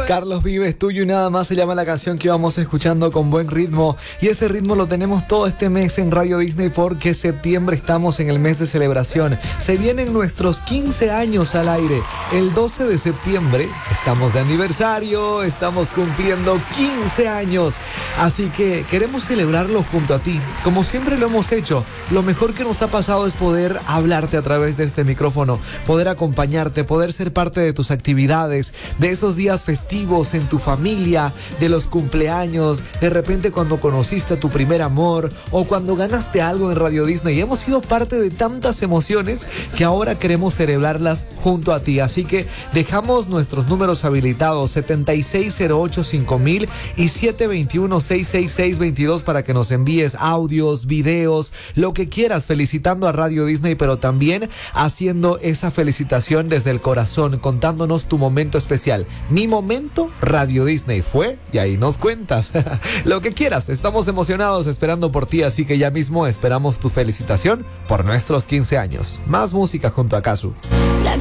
Carlos Vives, Tuyo y Nada Más se llama la canción que vamos escuchando con buen ritmo. Y ese ritmo lo tenemos todo este mes en Radio Disney porque septiembre estamos en el mes de celebración. Se vienen nuestros 15 años al aire. El 12 de septiembre estamos de aniversario, estamos cumpliendo 15 años. Así que queremos celebrarlo junto a ti, como siempre lo hemos hecho. Lo mejor que nos ha pasado es poder hablarte a través de este micrófono, poder acompañarte, poder ser parte de tus actividades, de esos días festivos en tu familia, de los cumpleaños, de repente cuando conociste a tu primer amor o cuando ganaste algo en Radio Disney. Hemos sido parte de tantas emociones que ahora queremos celebrarlas junto a ti. Así que dejamos nuestros números habilitados 7608-5000 y 721-666-22 para que nos envíes audios, videos, lo que quieras, felicitando a Radio Disney, pero también haciendo esa felicitación desde el corazón, contándonos tu momento especial. Mi momento Radio Disney fue, y ahí nos cuentas lo que quieras. Estamos emocionados esperando por ti, así que ya mismo esperamos tu felicitación por nuestros 15 años. Más música junto a Kazu.